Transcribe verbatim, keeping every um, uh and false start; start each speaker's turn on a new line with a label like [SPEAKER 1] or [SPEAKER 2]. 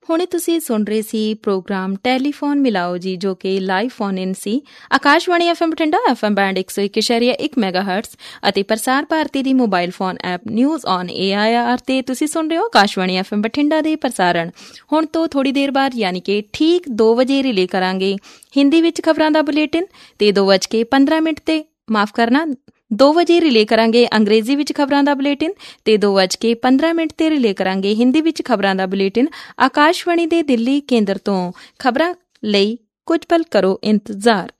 [SPEAKER 1] ਹੁਣੇ ਤੁਸੀਂ ਸੁਣ ਰਹੇ ਸੀ ਪ੍ਰੋਗਰਾਮ ਟੈਲੀਫੋਨ ਮਿਲਾਓ ਜੀ, ਜੋ ਕਿ live phone in C Akashvani F M Bathinda F M band ਇੱਕ ਸੌ ਇੱਕ ਇਸ਼ਾਰੀਆ ਇੱਕ ਮੈਗਾ ਹਰਟਸ ਅਤੇ ਪ੍ਰਸਾਰ ਭਾਰਤੀ ਦੀ mobile phone app news on A I R ਤੇ ਤੁਸੀਂ ਸੁਣ ਰਹੇ ਹੋ ਆਕਾਸ਼ਵਾਣੀ ਐਫ ਐਮ ਬਠਿੰਡਾ ਦੇ ਪ੍ਰਸਾਰਣ। ਹੁਣ ਤੋਂ ਥੋੜ੍ਹੀ ਦੇਰ ਬਾਅਦ ਯਾਨੀ ਕਿ ਠੀਕ ਦੋ ਵਜੇ ਰਿਲੇ ਕਰਾਂਗੇ ਹਿੰਦੀ ਵਿੱਚ ਖਬਰਾਂ ਦਾ ਬੁਲੇਟਿਨ ਤੇ ਦੋ ਵੱਜ ਕੇ ਪੰਦਰਾਂ ਮਿੰਟ ਤੇ ਮਾਫ਼ ਕਰਨਾ ਦੋ ਵਜੇ ਰਿਲੇ ਕਰਾਂਗੇ ਅੰਗਰੇਜ਼ੀ ਵਿੱਚ ਖਬਰਾਂ ਦਾ ਬੁਲੇਟਿਨ ਤੇ ਦੋ ਵੱਜ ਕੇ ਪੰਦਰਾਂ ਮਿੰਟ ਤੇ ਰਿਲੇ ਕਰਾਂਗੇ ਹਿੰਦੀ ਵਿੱਚ ਖਬਰਾਂ ਦਾ ਬੁਲੇਟਿਨ ਆਕਾਸ਼ਵਾਣੀ ਦੇ ਦਿੱਲੀ ਕੇਂਦਰ ਤੋਂ। ਖਬਰਾਂ ਲਈ ਕੁਝ ਪਲ ਕਰੋ ਇੰਤਜ਼ਾਰ।